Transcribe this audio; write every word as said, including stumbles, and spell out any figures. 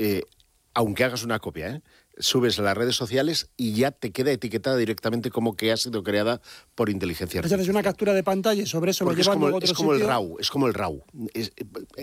eh, aunque hagas una copia, ¿eh? subes a las redes sociales y ya te queda etiquetada directamente como que ha sido creada por inteligencia artificial. Es una captura de pantalla y sobre eso Porque lo llevan es como, a otro es como sitio. el RAW, es como el RAW. Es,